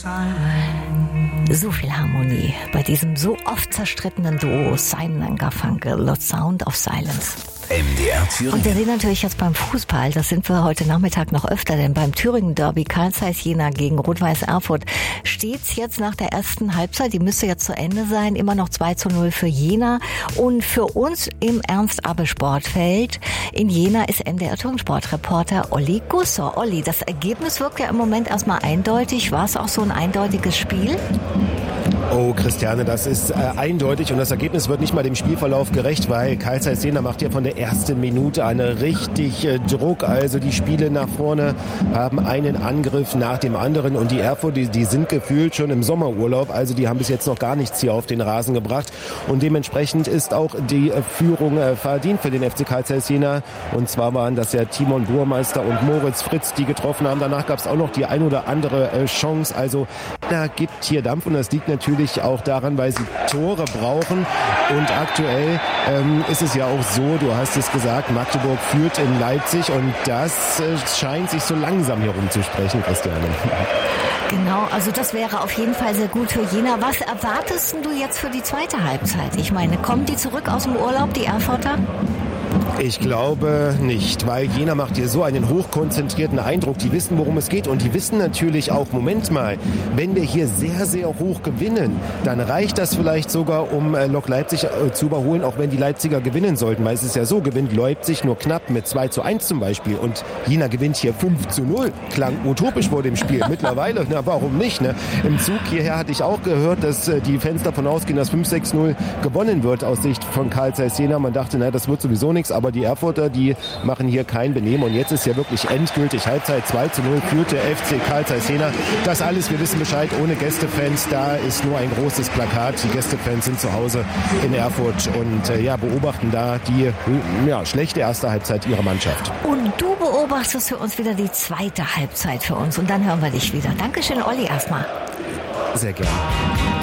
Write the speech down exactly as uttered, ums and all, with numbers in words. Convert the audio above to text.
So viel Harmonie bei diesem so oft zerstrittenen Duo Simon Garfunkel, The Sound of Silence. M D R Thüringen. Und wir sehen natürlich jetzt beim Fußball, das sind wir heute Nachmittag noch öfter, denn beim Thüringen-Derby Carl Zeiss Jena gegen Rot-Weiß Erfurt steht's jetzt nach der ersten Halbzeit, die müsste jetzt zu Ende sein, immer noch zwei zu null für Jena. Und für uns im Ernst-Abbe-Sportfeld in Jena ist M D R Thüringen-Sportreporter Olli Gusser. Olli, das Ergebnis wirkt ja im Moment erstmal eindeutig. War es auch so ein eindeutiges Spiel? Oh, Christiane, das ist äh, eindeutig und das Ergebnis wird nicht mal dem Spielverlauf gerecht, weil Carl Zeiss Jena macht ja von der ersten Minute eine richtig äh, Druck. Also die Spiele nach vorne haben einen Angriff nach dem anderen und die Erfurt, die, die sind gefühlt schon im Sommerurlaub. Also die haben bis jetzt noch gar nichts hier auf den Rasen gebracht und dementsprechend ist auch die äh, Führung äh, verdient für den F C Carl Zeiss Jena. Und zwar waren das ja Timon Burmeister und Moritz Fritz, die getroffen haben. Danach gab es auch noch die ein oder andere äh, Chance. Also da gibt hier Dampf und das liegt natürlich auch daran, weil sie Tore brauchen und aktuell ähm, ist es ja auch so, du hast es gesagt, Magdeburg führt in Leipzig und das äh, scheint sich so langsam herumzusprechen, Christiane. Genau, also das wäre auf jeden Fall sehr gut für Jena. Was erwartest du jetzt für die zweite Halbzeit? Ich meine, kommen die zurück aus dem Urlaub, die Erfurter? Ich glaube nicht, weil Jena macht hier so einen hochkonzentrierten Eindruck. Die wissen, worum es geht und die wissen natürlich auch, Moment mal, wenn wir hier sehr, sehr hoch gewinnen, dann reicht das vielleicht sogar, um äh, Lok Leipzig äh, zu überholen, auch wenn die Leipziger gewinnen sollten. Weil es ist ja so, gewinnt Leipzig nur knapp mit zwei zu eins zum Beispiel und Jena gewinnt hier fünf zu null. Klang utopisch vor dem Spiel. Mittlerweile, na warum nicht? Ne? Im Zug hierher hatte ich auch gehört, dass äh, die Fans davon ausgehen, dass fünf sechs null gewonnen wird aus Sicht von Carl Zeiss Jena. Man dachte, na, das wird sowieso nichts, aber die Erfurter, die machen hier kein Benehmen und jetzt ist ja wirklich endgültig Halbzeit zwei zu null führt der F C Carl Zeiss Jena. Das alles, wir wissen Bescheid, ohne Gästefans, da ist nur ein großes Plakat. Die Gästefans sind zu Hause in Erfurt und äh, ja, beobachten da die ja, schlechte erste Halbzeit ihrer Mannschaft. Und du beobachtest für uns wieder die zweite Halbzeit für uns und dann hören wir dich wieder. Dankeschön, Olli, erstmal. Sehr gerne.